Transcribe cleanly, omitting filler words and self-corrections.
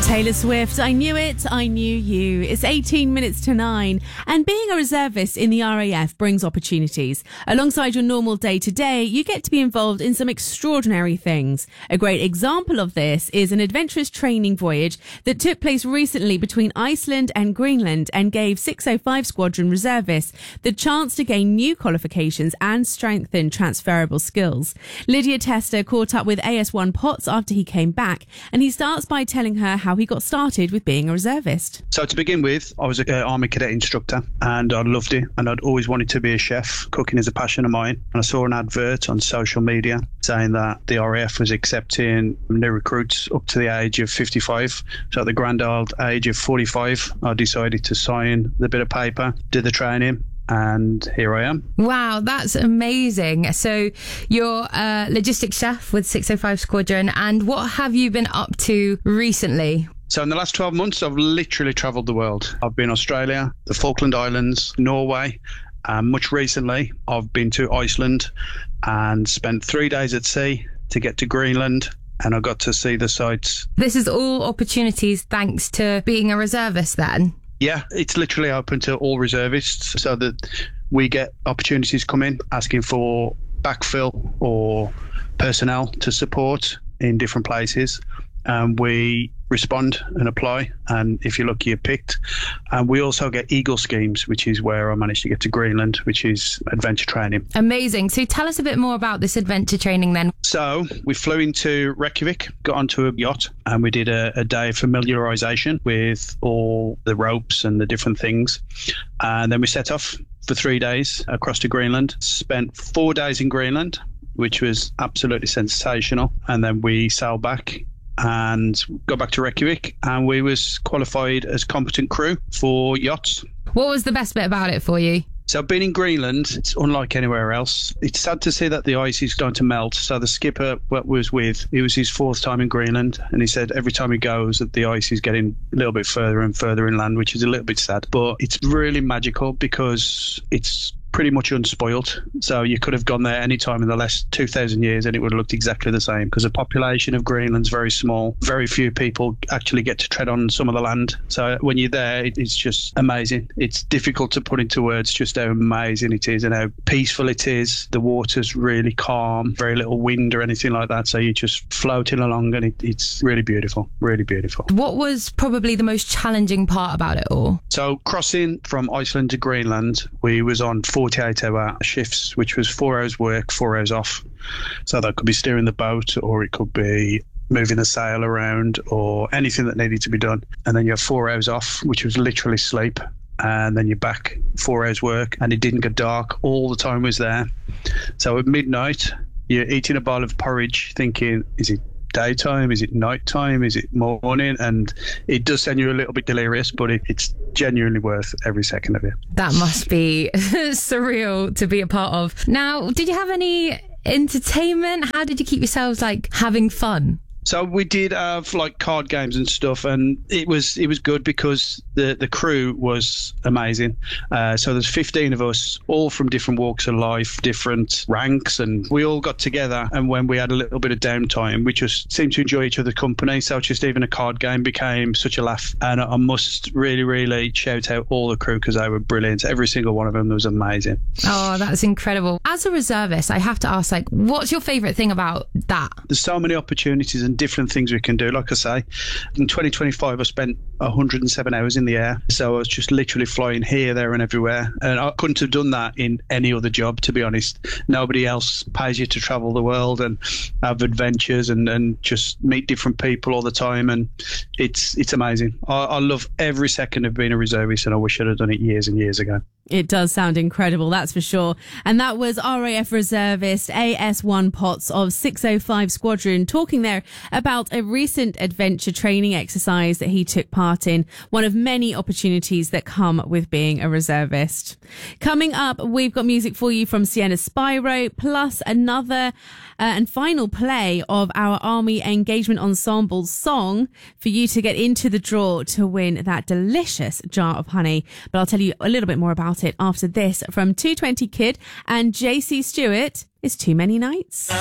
Taylor Swift, I Knew It, I Knew You. It's 18 minutes to 9, and being a reservist in the RAF brings opportunities. Alongside your normal day-to-day, you get to be involved in some extraordinary things. A great example of this is an adventurous training voyage that took place recently between Iceland and Greenland and gave 605 Squadron reservists the chance to gain new qualifications and strengthen transferable skills. Lydia Tester caught up with AS1 Potts after he came back, and he starts by telling her how he got started with being a reservist. So to begin with, I was an Army Cadet instructor and I loved it, and I'd always wanted to be a chef. Cooking is a passion of mine, and I saw an advert on social media saying that the RAF was accepting new recruits up to the age of 55. So at the grand old age of 45, I decided to sign the bit of paper, do the training, and here I am. Wow, that's amazing. So you're a logistics chef with 605 Squadron, and what have you been up to recently? So in the last 12 months, I've literally travelled the world. I've been Australia, the Falkland Islands, Norway. Much recently, I've been to Iceland and spent 3 days at sea to get to Greenland, and I got to see the sights. This is all opportunities thanks to being a reservist then? Yeah, it's literally open to all reservists, so that we get opportunities come in asking for backfill or personnel to support in different places. We respond and apply, and if you're lucky, you're picked. And we also get Eagle schemes, which is where I managed to get to Greenland, which is adventure training. Amazing. So tell us a bit more about this adventure training then. So we flew into Reykjavik, got onto a yacht, and we did a day of familiarisation with all the ropes and the different things. And then we set off for 3 days across to Greenland, spent 4 days in Greenland, which was absolutely sensational. And then we sailed back and got back to Reykjavik, and we was qualified as competent crew for yachts. What was the best bit about it for you? So being in Greenland, it's unlike anywhere else. It's sad to see that the ice is starting to melt. So the skipper what was with, it was his 4th time in Greenland, and he said every time he goes that the ice is getting a little bit further and further inland, which is a little bit sad. But it's really magical because it's pretty much unspoilt. So you could have gone there any time in the last 2,000 years and it would have looked exactly the same, because the population of Greenland's very small. Very few people actually get to tread on some of the land. So when you're there, it's just amazing. It's difficult to put into words just how amazing it is and how peaceful it is. The water's really calm, very little wind or anything like that. So you're just floating along, and it's really beautiful, really beautiful. What was probably the most challenging part about it all? So crossing from Iceland to Greenland, we was on 48-hour shifts, which was 4 hours work, 4 hours off. So that could be steering the boat, or it could be moving the sail around, or anything that needed to be done. And then you have 4 hours off, which was literally sleep. And then you're back, 4 hours work, and it didn't get dark. All the time was there. So at midnight, you're eating a bowl of porridge thinking, is it daytime, is it nighttime, is it morning? And it does send you a little bit delirious, but it's genuinely worth every second of it. That must be surreal to be a part of. Now, did you have any entertainment? How did you keep yourselves having fun? So we did have card games and stuff, and it was good because the crew was amazing. So there's 15 of us, all from different walks of life, different ranks, and we all got together. And when we had a little bit of downtime, we just seemed to enjoy each other's company. So just even a card game became such a laugh. And I must really, really shout out all the crew because they were brilliant. Every single one of them was amazing. Oh, that's incredible. As a reservist, I have to ask, what's your favourite thing about that? There's so many opportunities and different things we can do. Like I say, in 2025 I spent 107 hours in the air, so I was just literally flying here, there and everywhere, and I couldn't have done that in any other job, to be honest. Nobody else pays you to travel the world and have adventures and just meet different people all the time, and it's amazing. I love every second of being a reservist, and I wish I'd have done it years and years ago. It does sound incredible, that's for sure. And that was RAF reservist AS1 Potts of 605 Squadron talking there about a recent adventure training exercise that he took part in, one of many opportunities that come with being a reservist. Coming up, we've got music for you from Sienna Spyro, plus another and final play of our Army Engagement Ensemble's song for you to get into the draw to win that delicious jar of honey. But I'll tell you a little bit more about it after this from 220 Kid and JC Stewart. It's Too Many Nights.